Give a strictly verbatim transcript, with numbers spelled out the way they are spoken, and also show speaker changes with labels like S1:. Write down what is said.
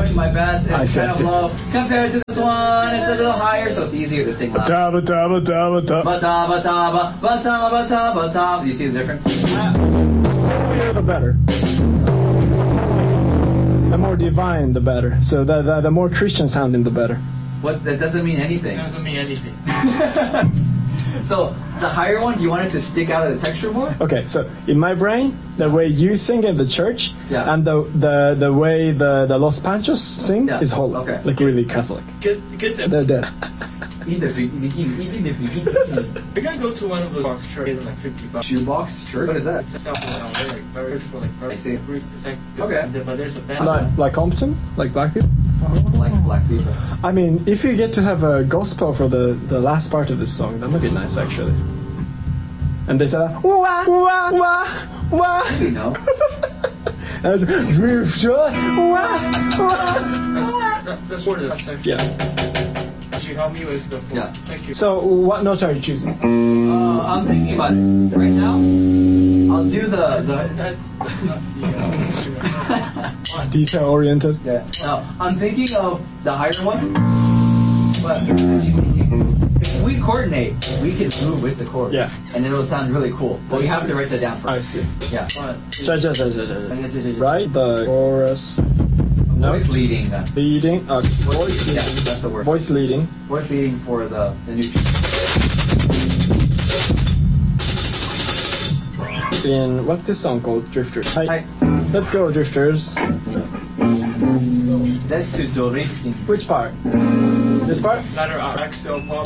S1: doing my best.
S2: I
S1: It's
S2: see,
S1: kind
S2: I
S1: of
S2: see.
S1: low compared to this one. It's a little higher, so it's easier to sing loud.
S2: Taba, taba, taba, taba.
S1: Ba-ta, ba-ta, ba, ba-ta, ba-ta, ba-ta. Do you see the difference?
S2: The higher the better. The more divine, the better. So the, the, the more Christian sounding, the better.
S1: What? That doesn't mean anything.
S3: Doesn't mean anything.
S1: So the higher one, do you want it to stick out of the texture more?
S2: Okay, so in my brain, the way you sing in the church
S1: Yeah.
S2: and the, the, the way the, the Los Panchos sing
S1: Yeah.
S2: is holy.
S1: Okay.
S2: Like really Catholic.
S3: Get get them.
S2: They're dead.
S1: In the in the in the in the beginning.
S3: We're gonna go to one of those box churches like fifty bucks.
S1: Shoebox church? What is that?
S3: It's a stuff around there, like very for like very
S1: I see.
S3: Greek. It's like
S1: Okay.
S3: but there's a band.
S2: Like, like Compton? Like black people?
S1: Like black people.
S2: I mean, if you get to have a gospel for the, the last part of this song, that would be nice actually. And they say that, wah, wah, wah, wah.
S1: You know.
S2: As drifter, wah, wah,
S3: That's,
S2: wah.
S3: that, that's where the section.
S2: Yeah.
S3: Could you help me with the
S1: Yeah.
S3: Thank you.
S2: So, what note are you choosing?
S1: Uh, I'm thinking about it right now. I'll do the the.
S3: That's, that's not the uh,
S2: Detail oriented.
S1: Yeah. No, I'm thinking of the higher one. But if we coordinate, we can move with the chord.
S2: Yeah.
S1: And it'll sound really cool. But we have to write that down
S2: I
S1: first.
S2: see.
S1: Yeah.
S3: one, two,
S2: Ja, ja, ja, ja, ja, ja. Right? The chorus.
S1: Voice leading. Uh,
S2: Leading. Uh,
S1: voice. Yeah, that's the word.
S2: voice leading.
S1: Voice leading for the the new.
S2: In, what's this song called? Drifters. Hi.
S1: Hi.
S2: Let's go, Drifters.
S1: That's to do it.
S2: Which part? This part?
S3: ladder up, Excel pop.